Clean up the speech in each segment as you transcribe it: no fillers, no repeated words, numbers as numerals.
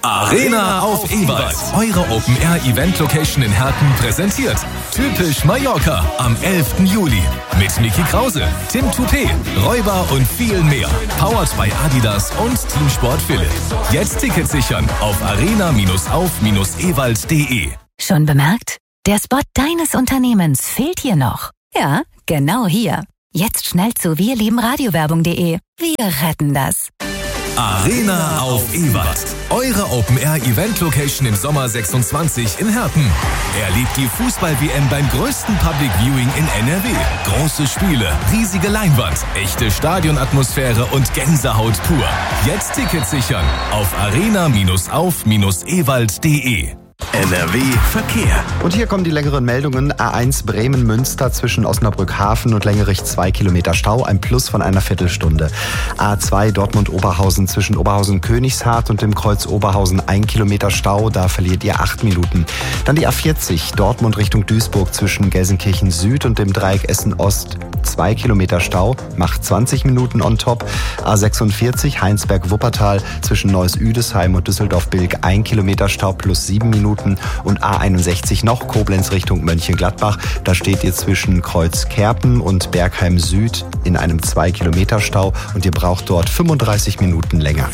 Arena auf Ewald. Eure Open-Air-Event-Location in Herten präsentiert Typisch Mallorca am 11. Juli. Mit Niki Krause, Tim Toupé, Räuber und viel mehr. Powered by Adidas und Teamsport Philipp. Jetzt Tickets sichern auf arena-auf-ewald.de. Schon bemerkt? Der Spot deines Unternehmens fehlt hier noch. Ja, genau hier. Jetzt schnell zu wirliebenradiowerbung.de. Wir retten das. Arena auf Ewald. Eure Open-Air-Event-Location im Sommer 26 in Herten. Erlebt die Fußball-WM beim größten Public Viewing in NRW. Große Spiele, riesige Leinwand, echte Stadionatmosphäre und Gänsehaut pur. Jetzt Tickets sichern auf arena-auf-ewald.de. NRW Verkehr. Und hier kommen die längeren Meldungen. A1 Bremen-Münster zwischen Osnabrück-Hafen und Längerich 2 Kilometer Stau, ein Plus von einer Viertelstunde. A2 Dortmund-Oberhausen zwischen Oberhausen-Königshardt und dem Kreuz Oberhausen 1 Kilometer Stau, da verliert ihr 8 Minuten. Dann die A40 Dortmund Richtung Duisburg zwischen Gelsenkirchen Süd und dem Dreieck Essen-Ost 2 Kilometer Stau, macht 20 Minuten on top. A46 Heinsberg-Wuppertal zwischen Neuss-Üdesheim und Düsseldorf-Bilk 1 Kilometer Stau plus 7 Minuten. Und A61 noch Koblenz Richtung Mönchengladbach. Da steht ihr zwischen Kreuz Kerpen und Bergheim Süd in einem 2 Kilometer Stau und ihr braucht dort 35 Minuten länger.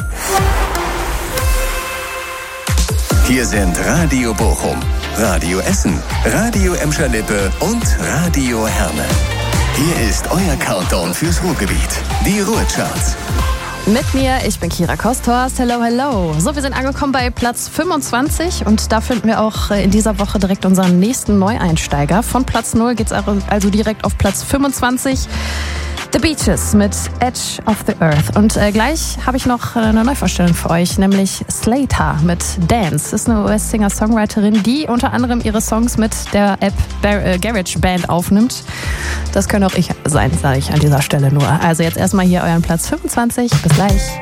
Hier sind Radio Bochum, Radio Essen, Radio Emscher-Lippe und Radio Herne. Hier ist euer Countdown fürs Ruhrgebiet. Die Ruhrcharts. Mit mir, ich bin Kira Kosthorst. Hello, hello. So, wir sind angekommen bei Platz 25 und da finden wir auch in dieser Woche direkt unseren nächsten Neueinsteiger. Von Platz 0 geht's also direkt auf Platz 25. The Beaches mit Edge of the Earth. Und gleich habe ich noch eine Neuvorstellung für euch, nämlich Slater mit Dance. Das ist eine US-Singer-Songwriterin, die unter anderem ihre Songs mit der App GarageBand aufnimmt. Das könnte auch ich sein, sage ich an dieser Stelle nur. Also jetzt erstmal hier euren Platz 25. Bis gleich.